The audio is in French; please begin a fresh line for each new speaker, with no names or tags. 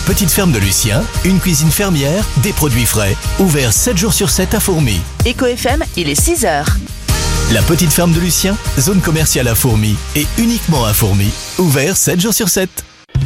petite ferme de Lucien, une cuisine fermière, des produits frais. Ouvert 7 jours sur 7 à Fourmies.
Éco FM, il est 6h.
La petite ferme de Lucien, zone commerciale à Fourmies et uniquement à Fourmies. Ouvert 7 jours sur 7.